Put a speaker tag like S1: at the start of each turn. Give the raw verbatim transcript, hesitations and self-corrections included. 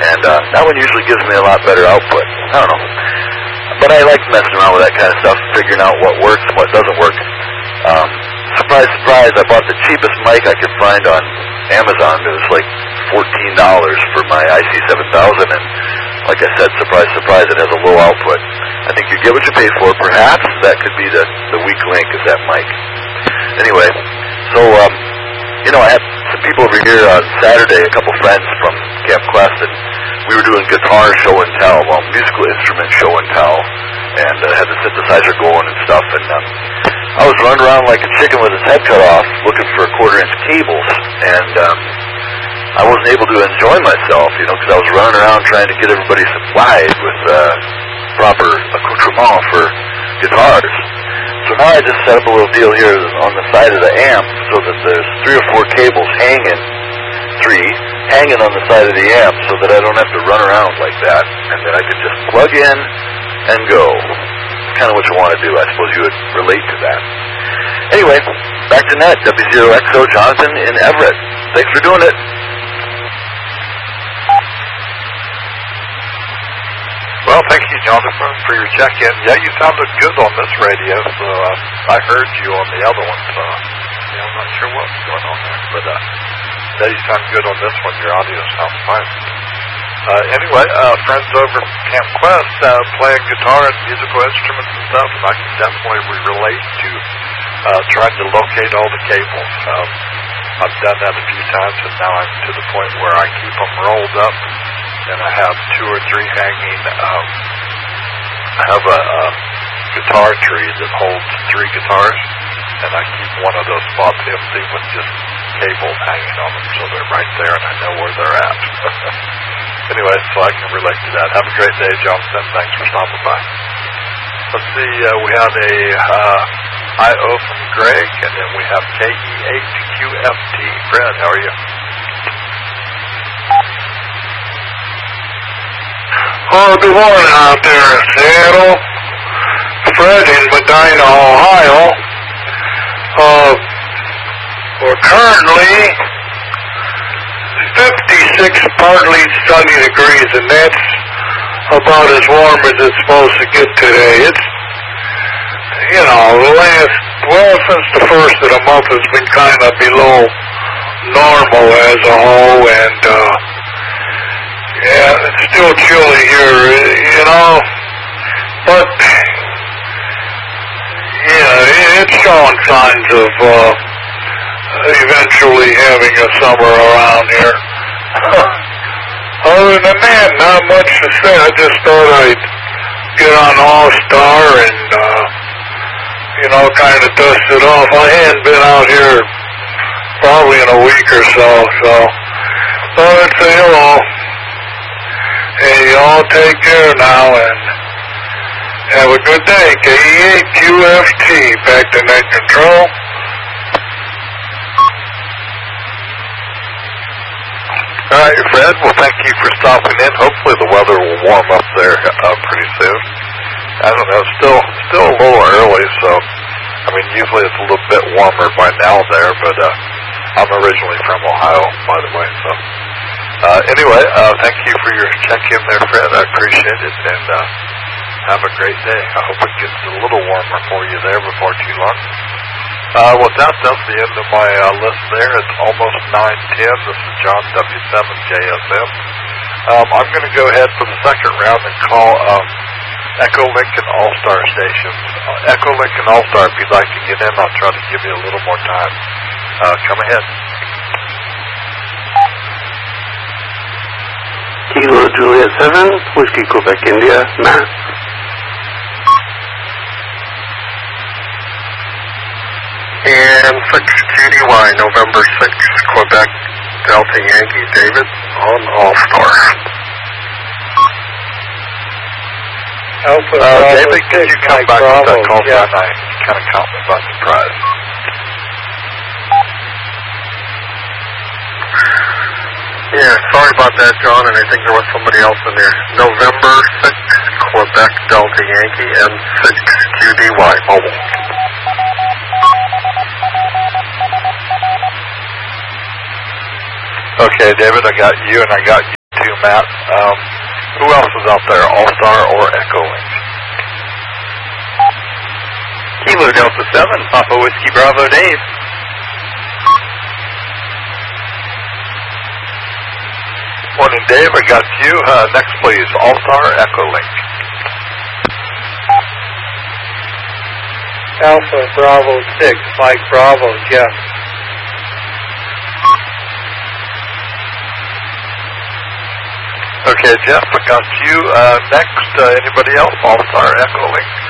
S1: and uh, that one usually gives me a lot better output. I don't know. But I like messing around with that kind of stuff, figuring out what works and what doesn't work. Um, surprise, surprise, I bought the cheapest mic I could find on Amazon. It was like fourteen dollars for my I C seven thousand, and like I said, surprise, surprise, it has a low output. I think you get what you pay for. Perhaps that could be the, the weak link is that mic. Anyway, so, um, you know, I had some people over here on Saturday, a couple friends from Camp Quest, and we were doing guitar show and tell, well, musical instrument show and tell, and uh, had the synthesizer going and stuff, and um, I was running around like a chicken with his head cut off looking for quarter-inch cables, and um, I wasn't able to enjoy myself, you know, because I was running around trying to get everybody supplied with uh, proper accoutrement for guitars. So now I just set up a little deal here on the side of the amp so that there's three or four cables hanging, three, hanging on the side of the amp so that I don't have to run around like that, and then I can just plug in and go. It's kind of what you want to do. I suppose you would relate to that. Anyway, back to net, W zero X O Jonathan in Everett. Thanks for doing it.
S2: Well, thank you, Jonathan, for your check-in. Yeah, you sounded good on this radio, so uh, I heard you on the other one, so yeah, I'm not sure what's going on there. But uh, yeah, you sound good on this one. Your audio sounds fine. Uh, anyway, uh, friends over at Camp Quest uh, playing guitar and musical instruments and stuff, and I can definitely relate to uh, trying to locate all the cables. Um, I've done that a few times, and now I'm to the point where I keep them rolled up, and I have two or three hanging. Um, I have a, a guitar tree that holds three guitars, and I keep one of those spots empty with just cables hanging on them, so they're right there, and I know where they're at. Anyway, so I can relate to that. Have a great day, Jonathan. Thanks for stopping by. Let's see, uh, we have a uh, I O from Greg, and then we have K E eight Q F T. Fred, how are you?
S3: Oh, good morning out there in Seattle. Fred in Medina, Ohio. Uh, we're currently fifty-six partly sunny degrees, and that's about as warm as it's supposed to get today. It's, you know, the last, well, since the first of the month has been kind of below normal as a whole, and, uh, yeah, it's still chilly here, you know, but, yeah, it's showing signs of, uh, eventually having a summer around here. Other than that, not much to say. I just thought I'd get on All-Star and, uh, you know, kind of dust it off. I hadn't been out here probably in a week or so, so thought I'd say hello. Hey, y'all take care now and have a good day. K E eight Q F T, back to net control.
S2: All right, Fred. Well, thank you for stopping in. Hopefully the weather will warm up there uh, pretty soon. I don't know. It's still still a little early, so, I mean, usually it's a little bit warmer by now there, but uh, I'm originally from Ohio, by the way. So, uh, anyway, uh, thank you for your check-in there, Fred. I appreciate it, and uh, have a great day. I hope it gets a little warmer for you there before too long. Uh, well, that, that's the end of my uh, list there. It's almost nine ten. This is John W seven J S M. Um, I'm going to go ahead for the second round and call um, Echo Lincoln All-Star stations. Uh, Echo Lincoln All-Star, if you'd like to get in, I'll try to give you a little more time. Uh, come ahead.
S4: Kilo Juliet seven, Whiskey Quebec India, Matt.
S3: And six Q D Y, November sixth, Quebec Delta Yankee, David on All-Star.
S2: Alpha, uh, David, could you come back with that call yeah. sign? I kind of caught me by surprise.
S3: Yeah, sorry about that, John, and I think there was somebody else in there. November sixth, Quebec Delta Yankee, and six Q D Y, mobile.
S2: Okay, David, I got you, and I got you too, Matt. Um, who else is out there? All-Star or Echolink?
S5: Kilo Delta seven, Papa Whiskey Bravo Dave.
S2: Morning, Dave. I got you. Uh, next, please. All-Star, Echolink.
S6: Alpha Bravo six, Mike Bravo, Jeff.
S2: Okay, Jeff, I got you. Uh, next, uh, anybody else? All-Star, Echolink.